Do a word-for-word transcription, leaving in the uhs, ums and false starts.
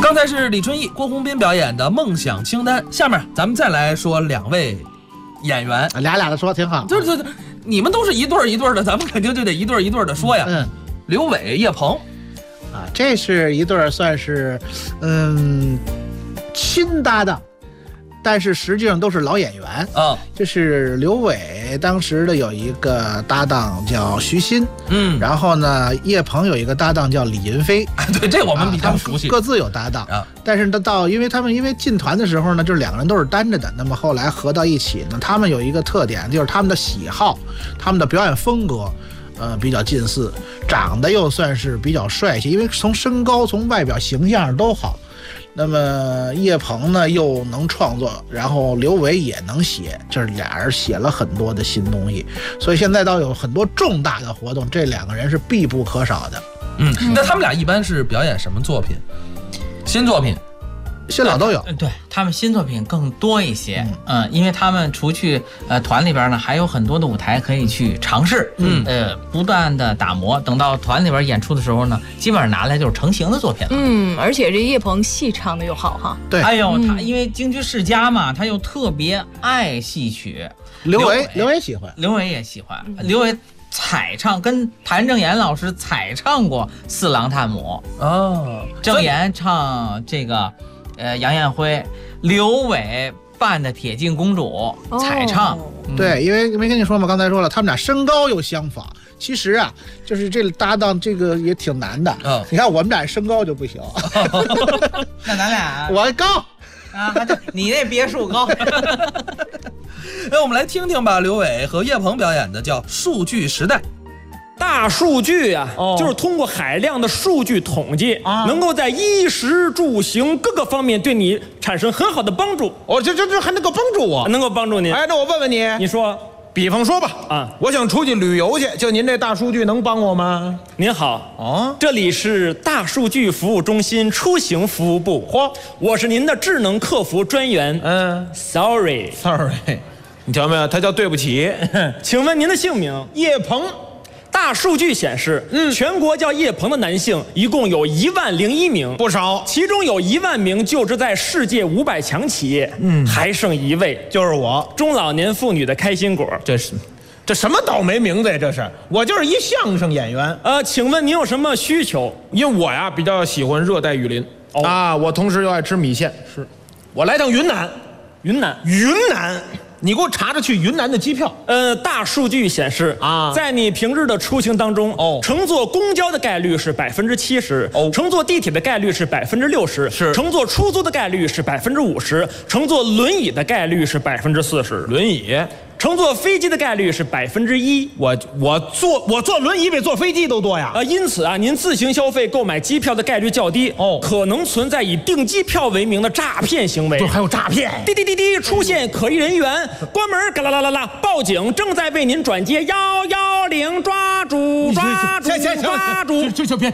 刚才是李春义、郭宏斌表演的《梦想清单》，下面咱们再来说两位演员， 俩俩的说挺好， 就是就是你们都是一对儿一对儿的，咱们肯定就得一对儿一对儿的说呀。 嗯， 刘伟、叶鹏， 啊，这是一对儿算是嗯亲搭档。但是实际上都是老演员啊， 就是刘伟当时的有一个搭档叫徐新， 嗯， 然后呢，叶鹏有一个搭档叫李云飞， 对，这我们比较熟悉， 啊、各自有搭档啊。 但是到因为他们因为进团的时候呢，就是两个人都是单着的，那么后来合到一起呢，他们有一个特点，就是他们的喜好、他们的表演风格，呃，比较近似，长得又算是比较帅气，因为从身高、从外表形象都好。那么叶鹏呢又能创作，然后刘伟也能写，就是俩人写了很多的新东西，所以现在倒有很多重大的活动，这两个人是必不可少的。 嗯，那他们俩一般是表演什么作品？新作品？ 新老都有， 对, 对他们新作品更多一些，嗯，呃、因为他们除去呃团里边呢，还有很多的舞台可以去尝试，嗯，呃，不断的打磨，等到团里边演出的时候呢，基本上拿来就是成型的作品了。 嗯，而且这叶鹏戏唱的又好哈， 对， 哎呦，他因为京剧世家嘛，他又特别爱戏曲。 刘伟，刘伟喜欢， 刘伟也喜欢，刘伟采唱跟谭正岩老师采唱过《四郎探母》 哦， 正岩唱这个。呃，杨艳辉、刘伟扮的铁镜公主采唱， 哦嗯、对，因为没跟你说嘛，刚才说了，他们俩身高又相仿。其实啊，就是这个搭档，这个也挺难的。嗯、哦，你看我们俩身高就不行。 那咱俩我高啊，你那别墅高。 那我们来听听吧，刘伟和叶鹏表演的叫《数据时代》。 大数据啊，哦、就是通过海量的数据统计，啊、能够在衣食住行各个方面对你产生很好的帮助。 哦，这这这还能够帮助我？ 能够帮助您。 哎，那我问问你， 你说， 比方说吧， 啊， 我想出去旅游去，就您这大数据能帮我吗？ 您好， 哦， 这里是大数据服务中心出行服务部。嚯，我是您的智能客服专员。 嗯 ，Sorry，Sorry， Sorry 你瞧没有？他叫对不起。 请问您的姓名？ 叶鹏。 大数据显示，嗯，全国叫叶鹏的男性一共有一万零一名， 不少， 其中有一万名就职在世界五百强企业，嗯，还剩一位， 就是我， 中老年妇女的开心果。 这是，这什么倒霉名字呀？这是，我就是一相声演员。 呃，请问您有什么需求？ 因为我呀比较喜欢热带雨林，哦、啊，我同时又爱吃米线， 是， 我来趟云南， 云南， 云南。你给我查查去云南的机票。 呃，大数据显示啊，在你平日的出行当中，哦，乘坐公交的概率是百分之七十，哦，乘坐地铁的概率是百分之六十， 是， 乘坐出租的概率是百分之五十，乘坐轮椅的概率是百分之四十， 轮椅。 乘坐飞机的概率是百分之一。 我我坐我坐轮椅比坐飞机都多呀。 呃，因此啊，您自行消费购买机票的概率较低哦，可能存在以订机票为名的诈骗行为。 这还有诈骗！ 滴滴滴滴，出现可疑人员，关门！嘎啦啦啦啦，报警！正在为您转接幺幺零，抓住抓住抓住！ 这这别。